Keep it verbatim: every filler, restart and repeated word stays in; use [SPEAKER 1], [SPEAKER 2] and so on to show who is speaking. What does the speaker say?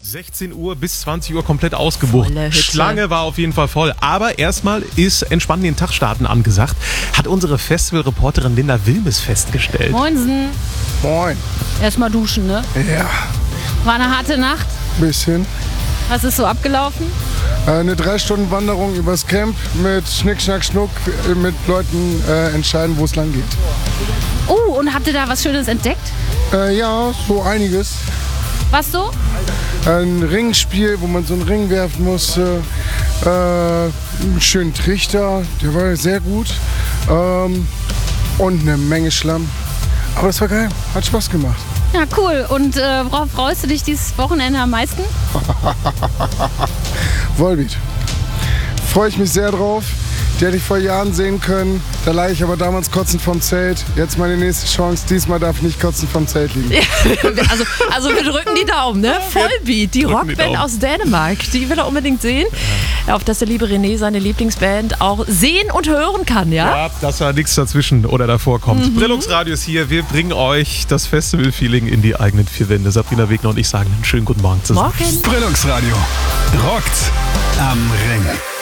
[SPEAKER 1] sechzehn Uhr bis zwanzig Uhr komplett ausgebucht.
[SPEAKER 2] Volle Hütte.
[SPEAKER 1] Schlange war auf jeden Fall voll. Aber erstmal ist entspannt den Tag starten angesagt, hat unsere Festivalreporterin Linda Wilmes festgestellt.
[SPEAKER 2] Moinsen.
[SPEAKER 3] Moin.
[SPEAKER 2] Erstmal duschen, ne?
[SPEAKER 3] Ja,
[SPEAKER 2] War eine harte Nacht.
[SPEAKER 3] bisschen.
[SPEAKER 2] Was ist so abgelaufen?
[SPEAKER 3] Eine drei Stunden Wanderung übers Camp mit Schnick, Schnack, Schnuck, äh, mit Leuten äh, entscheiden, wo es lang geht.
[SPEAKER 2] Oh, und habt ihr da was Schönes entdeckt?
[SPEAKER 3] Äh, ja, so einiges.
[SPEAKER 2] Was so?
[SPEAKER 3] Ein Ringspiel, wo man so einen Ring werfen musste. Äh, einen schönen Trichter, der war sehr gut. Ähm, und eine Menge Schlamm. Aber das war geil, hat Spaß gemacht.
[SPEAKER 2] Ja, cool. Und äh, worauf freust du dich dieses Wochenende am meisten?
[SPEAKER 3] Volbeat. Freue ich mich sehr drauf. Die hätte ich vor Jahren sehen können. Da lag ich aber damals kotzend vom Zelt. Jetzt meine nächste Chance. Diesmal darf ich nicht kotzend vom Zelt liegen.
[SPEAKER 4] Also, also wir drücken die Daumen, ne? Volbeat, die
[SPEAKER 1] drücken die
[SPEAKER 4] Rockband
[SPEAKER 1] Daumen.
[SPEAKER 4] aus Dänemark. Die will er unbedingt sehen. Ja. Auf dass der liebe René seine Lieblingsband auch sehen und hören kann, ja?
[SPEAKER 1] Ja, dass da nichts dazwischen oder davor kommt. Mhm. Brillungsradio ist hier. Wir bringen euch das Festival-Feeling in die eigenen vier Wände. Sabrina Wegner und ich sagen einen schönen guten Morgen zusammen.
[SPEAKER 4] Morgen.
[SPEAKER 5] Brillungsradio rockt am Ring.